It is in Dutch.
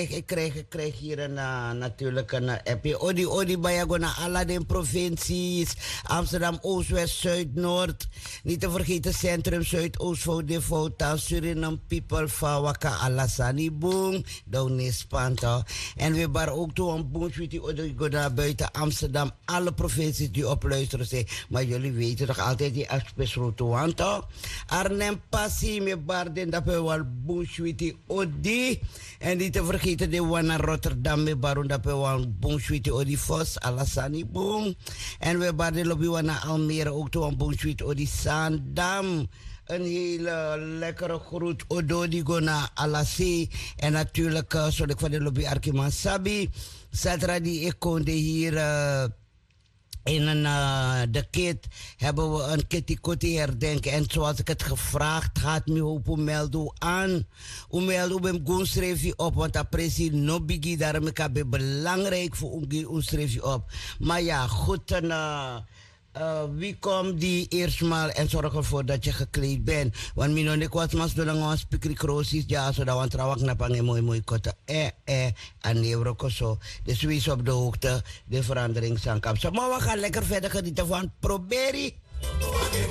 krijg hier natuurlijk een appje. Odi bayago na alle de provincies. Amsterdam, Oost, West, Zuid, Noord. Niet te vergeten Centrum, Zuid, Oost, Fouta, Suriname, People, Fawaka, Alassani, Boom. Daunis, Panto. En we bar ook toe een boomsweetie odi go naar buiten Amsterdam. Alle provincies die op luisteren zijn. Maar jullie weten toch altijd die afspesroute wanto. Arnhem, Passie, me bar den dat we wel boomsweetie odi. En niet te vergeten de one naar Rotterdam, me baron dat we wel boomsweetie odi Vos, Alassani, Boom. En we bar de lobby naar Almere ook toe een boomsweetie odi Sandam. Een hele lekkere groet Ododi Gona Alassi. En natuurlijk zal ik van de lobby Arkiman Sabi. Zaterdag die ik konde hier in de kit hebben we een kitty herdenken. En zoals ik het gevraagd had, me hoop melden aan. Melden ben goen schreef je op, want dat precies no bigi daarom ik heb belangrijk voor ons schreef je op. Maar ja, goed wie komt die eerstmaal en zorg ervoor dat je gekleed bent. Want mino ik was mas do lang speaker crosses ja zodat want trawak na pange mooi kotte en neurokoso. Dus wie is op de hoogte de verandering zijn kap. Maar we gaan lekker verder genieten van Proberi.